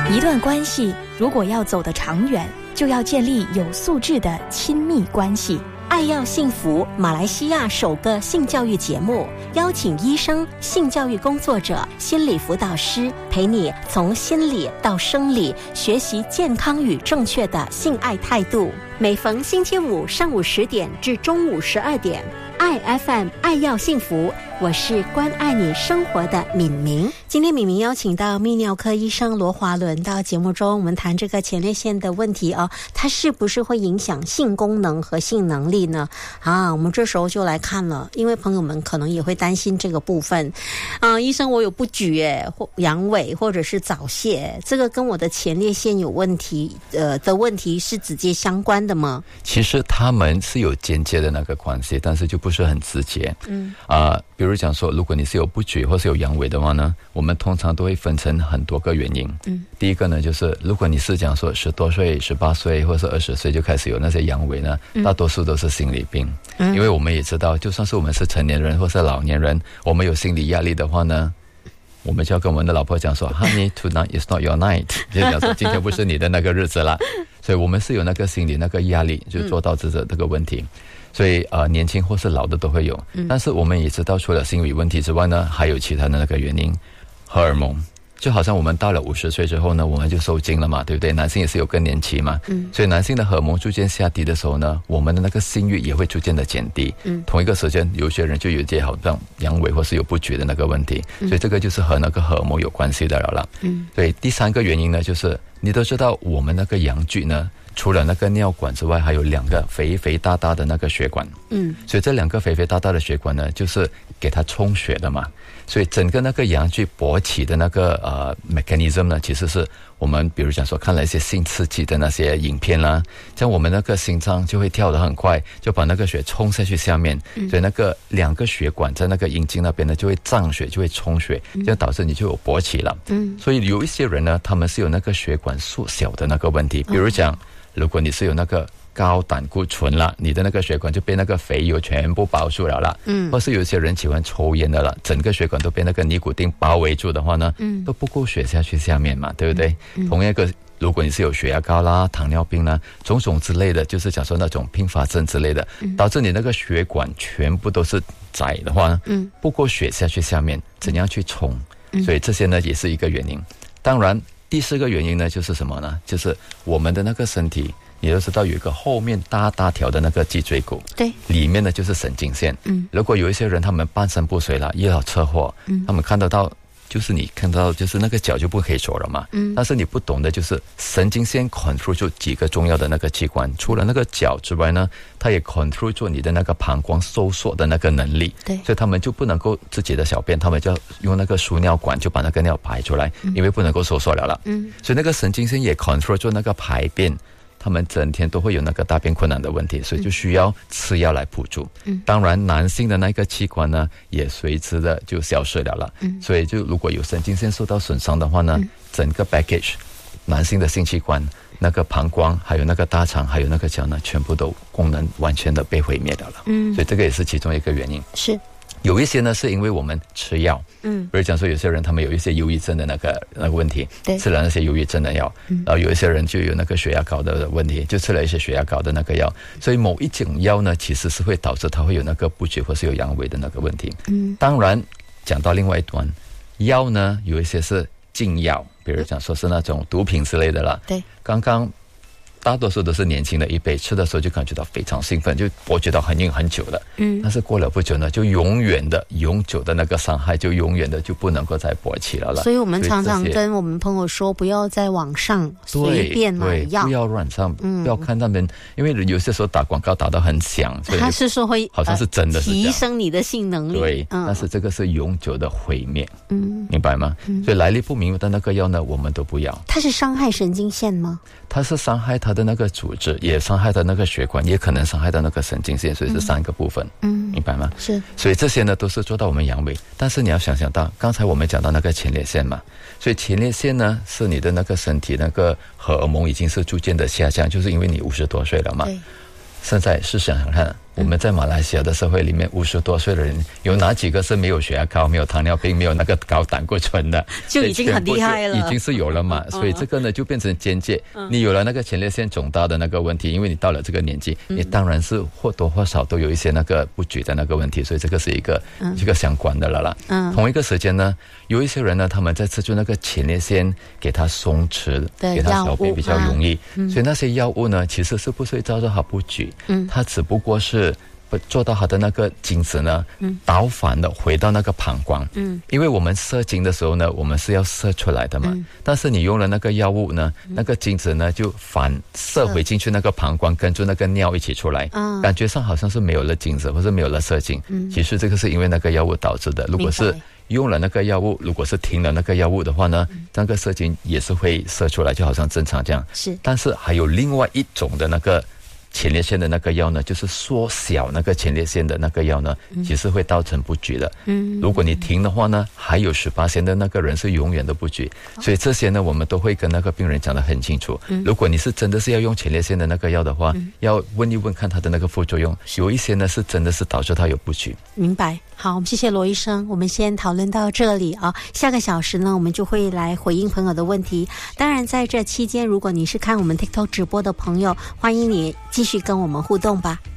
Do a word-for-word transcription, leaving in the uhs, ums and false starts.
一段关系如果要走得长远，就要建立有素质的亲密关系。 爱要幸福，马来西亚首个性教育节目，邀请医生、性教育工作者、心理辅导师，陪你从心理到生理，学习健康与正确的性爱态度。每逢星期五上午十点至中午十二点，爱 F M 爱要幸福，我是关爱你生活的敏明。今天敏明邀请到泌尿科医生罗华伦到节目中，我们谈这个前列腺的问题哦，它是不是会影响性功能和性能力呢？啊，我们这时候就来看了，因为朋友们可能也会担心这个部分。啊，医生，我有不举诶，或阳痿或者是早泄，这个跟我的前列腺有问题呃的问题是直接相关的吗？ 其实他们是有间接的那个关系，但是就不是很直接。嗯啊、呃，比如讲说，如果你是有不举或是有阳痿的话呢，我们通常都会分成很多个原因。嗯，第一个呢，就是如果你是讲说十多岁、十八岁或是二十岁就开始有那些阳痿呢，嗯、大多数都是心理病。嗯，因为我们也知道，就算是我们是成年人或是老年人，我们有心理压力的话呢，我们就要跟我们的老婆讲说 Honey, tonight is not your night 就讲说今天不是你的那个日子啦。所以我们是有那个心理那个压力，就做到这这这个问题。所以呃，年轻或是老的都会有。但是我们也知道，除了心理问题之外呢，还有其他的那个原因，荷尔蒙。就好像我们到了五十岁之后呢，我们就受精了嘛，对不对？男性也是有更年期嘛，嗯，所以男性的荷尔蒙逐渐下低的时候呢，我们的那个性欲也会逐渐的减低。嗯，同一个时间，有些人就有些好像阳痿或是有不举的那个问题，嗯、所以这个就是和那个荷尔蒙有关系的了啦。嗯，所以第三个原因呢，就是你都知道，我们那个阳具呢，除了那个尿管之外，还有两个肥肥大大的那个血管。嗯，所以这两个肥肥大大的血管呢，就是给它充血的嘛。所以整个那个阳具勃起的那个呃 mechanism 呢，其实是我们比如讲说看了一些性刺激的那些影片啦，像我们那个心脏就会跳得很快，就把那个血冲下去下面，嗯、所以那个两个血管在那个阴茎那边呢就会胀血，就会充血，就导致你就有勃起了。嗯，所以有一些人呢，他们是有那个血管缩小的那个问题，比如讲，嗯、如果你是有那个高胆固醇了，你的那个血管就被那个肥油全部包住了啦。嗯，或是有些人喜欢抽烟的了，整个血管都被那个尼古丁包围住的话呢，嗯，都不够血下去下面嘛，对不对？嗯、同样一个，如果你是有血压高啦、糖尿病啦、种种之类的，就是讲说那种并发症之类的，嗯、导致你那个血管全部都是窄的话，嗯，不够血下去下面，怎样去冲？嗯、所以这些呢也是一个原因。当然，第四个原因呢就是什么呢？就是我们的那个身体。你都知道有一个后面大大条的那个脊椎骨，对，里面呢就是神经线。嗯，如果有一些人他们半身不遂了，遇到车祸，嗯，他们看得到，就是你看到就是那个脚就不可以走了嘛。嗯，但是你不懂的就是神经线 control 住几个重要的那个器官，除了那个脚之外呢，它也 control 住你的那个膀胱收缩的那个能力。对，所以他们就不能够自己的小便，他们就要用那个输尿管就把那个尿排出来，嗯、因为不能够收缩了了。嗯，所以那个神经线也 control 住那个排便。他们整天都会有那个大便困难的问题，所以就需要吃药来辅助。嗯，当然男性的那个器官呢，也随之的就消失了了。嗯，所以就如果有神经线受到损伤的话呢，嗯、整个 package 男性的性器官、那个膀胱、还有那个大肠、还有那个脚呢，全部都功能完全的被毁灭掉了。嗯，所以这个也是其中一个原因。是。有一些呢是因为我们吃药，嗯，比如讲说有些人他们有一些忧郁症的那个那个问题，对，吃了那些忧郁症的药，嗯，然后有一些人就有那个血压高的问题，就吃了一些血压高的那个药，所以某一种药呢其实是会导致他会有那个不举或是有阳痿的那个问题。嗯，当然讲到另外一端，药呢有一些是禁药，比如讲说是那种毒品之类的啦，对，刚刚。大多数都是年轻的一辈，吃的时候就感觉到非常兴奋，就勃起到很硬很久的。嗯，但是过了不久呢，就永远的、永久的那个伤害，就永远的就不能够再勃起了了。所以我们常常跟我们朋友说，不要在网上随便买药，不要乱上，嗯、不要看他们，因为有些时候打广告打得很响，所以他是说会好像是真的是提升你的性能力，对，嗯、但是这个是永久的毁灭，嗯，明白吗？嗯、所以来历不明的那个药呢，我们都不要。它是伤害神经线吗？它是伤害它的那个组织，也伤害到那个血管，也可能伤害到那个神经线，所以是三个部分。嗯，明白吗？是。所以这些呢都是做到我们阳痿，但是你要想想到，刚才我们讲到那个前列腺嘛，所以前列腺呢是你的那个身体那个荷尔蒙已经是逐渐的下降，就是因为你五十多岁了嘛。对。现在是想想看， 我们在马来西亚的社会里面，五十多岁的人有哪几个是没有血压高、没有糖尿病、没有那个高胆固醇的？ 就已经很厉害了， 已经是有了嘛。所以这个呢就变成边界，你有了那个前列腺肿大的那个问题，因为你到了这个年纪，你当然是或多或少都有一些那个不举的那个问题，所以这个是一个一个相关的了啦。嗯，同一个时间呢，有一些人呢，他们在吃住那个前列腺给他松弛，给他小便比较容易，所以那些药物呢，其实是不是照着他不举，嗯，它只不过是做到他的那个精子呢，嗯，倒反的回到那个膀胱，嗯，因为我们射精的时候呢，我们是要射出来的嘛，嗯，但是你用了那个药物呢，嗯，那个精子呢就反射回进去那个膀胱，跟住那个尿一起出来，嗯，感觉上好像是没有了精子或者没有了射精，嗯，其实这个是因为那个药物导致的。如果是用了那个药物，如果是停了那个药物的话呢，嗯，那个射精也是会射出来，就好像正常这样。是，但是还有另外一种的那个前列腺的那个药呢，就是缩小那个前列腺的那个药呢，嗯，其实会造成不举的。嗯，如果你停的话呢，还有十八线的那个人是永远都不举。哦，所以这些呢，我们都会跟那个病人讲得很清楚。嗯，如果你是真的是要用前列腺的那个药的话，嗯，要问一问看他的那个副作用，有一些呢是真的是导致他有不举。 明白。好，我们谢谢罗医生，我们先讨论到这里啊。下个小时呢，我们就会来回应朋友的问题。当然，在这期间，如果你是看我们 TikTok 直播的朋友，欢迎你继续跟我们互动吧。